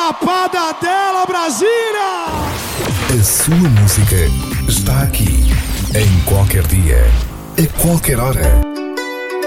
Chapada dela, Brasília! A sua música está aqui, em qualquer dia, a qualquer hora.